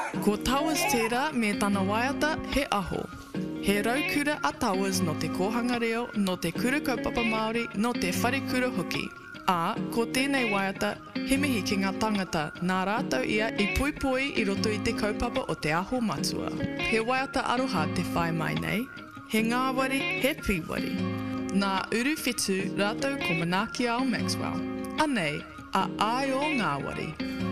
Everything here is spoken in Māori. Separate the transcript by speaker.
Speaker 1: Ko Towers tērā me tana waiata he aho. He raukura a Towers no te kohanga reo, no te kura kaupapa Māori, no te whare kura hoki. Ā, ko tēnei waiata, he mihi ki ngā tangata, nā rātou ia I puipui I roto I te kaupapa o te aho matua. He waiata aroha te whai mai nei, he ngāwari, he pīwari. Nā uru whetū rātou ko Manaaki ao Maxwell. Anei, a ai o ngāwari.